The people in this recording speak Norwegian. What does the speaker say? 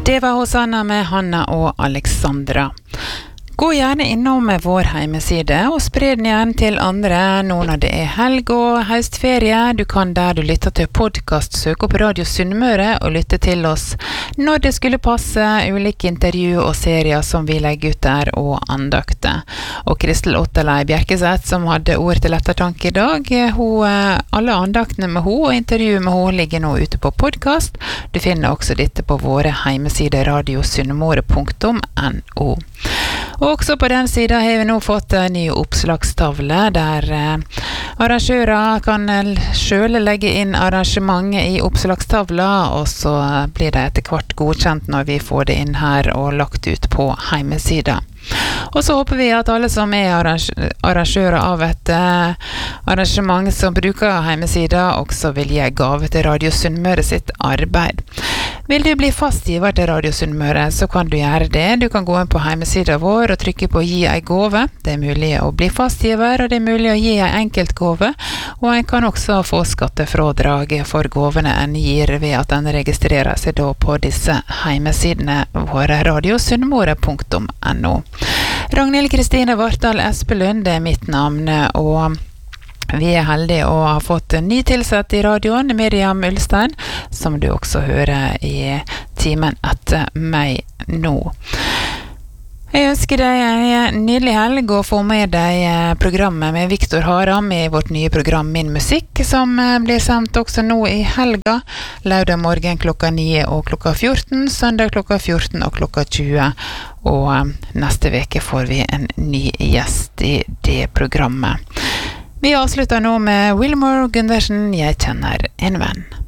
Det var Hosanna med Hanna og Alexandra. Gå gjerne innom vår hjemmeside og spred den gjerne til andre nå når det helg og høstferie. Du kan der du lytter til podcast søke opp Radio Sunnmøre og lytte til oss når det skulle passe, ulike intervju og serier som vi legger ut der og andakter. Og Kristel Otterlei Bjerkeseth som hadde ord til ettertanke i dag, alle andaktene med hun og intervjuet med hun ligger nå ute på podcast. Du finner også dette på våre hjemmesider radiosunnmøre.no. Og også på den siden har vi nå fått en ny oppslagstavle der arrangører kan selv legge inn arrangementet i oppslagstavla, og så blir det etter hvert godkjent når vi får det inn her og lagt ut på hjemmesiden. Og så håper vi at alle som arrangører av et arrangement som bruker hjemmesida også vil gi gave til Radio Sunnmøre sitt arbeid. Vil du bli fastgiver til Radio Sunnmøre, så kan du gjøre det. Du kan gå inn på hjemmesida vår og trykke på gi en gave. Det er mulig å bli fastgiver, og det er mulig å gi en enkeltgave. Og en kan også få skattefradrag for gavene en gir ved at en registrerer seg da på disse hjemmesidene våre radiosunnmøre.no. Ragnhild Kristine Vartdal Espelund er mitt navn, og vi er heldige å ha fått en ny tilsatt i radioen, Miriam Ulstein, som du også hører i timen etter meg nå. Jeg ønsker deg en nydelig helg og få med deg programmet med Victor Haram i vårt nye program Min Musikk, som blir sendt også nå i helga, lørdag morgen klokka 9 og klokka 14, søndag klokka 14 og klokka 20, og neste veke får vi en ny gjest i det programmet. Vi avslutter nå med Wilmer Gundersen, Jeg kjenner en venn.